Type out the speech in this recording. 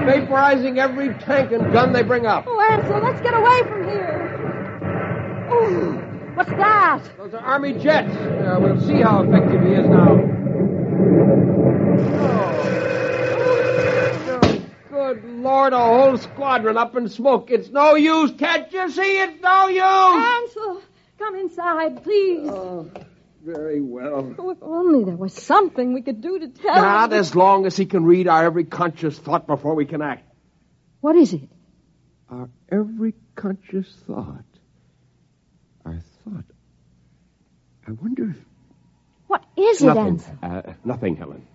vaporizing every tank and gun they bring up. Oh, Ansel, let's get away from here. Oh, what's that? Those are Army jets. We'll see how effective he is now. Oh, good Lord, a whole squadron up in smoke. It's no use. Can't you see? It's no use. Ansel, come inside, please. Oh, very well. Oh, if only there was something we could do to tell Not him. as long as he can read our every conscious thought before we can act. What is it? Our every conscious thought. Our thought. I wonder if... What is it, Nothing. Ansel? Nothing, Helen.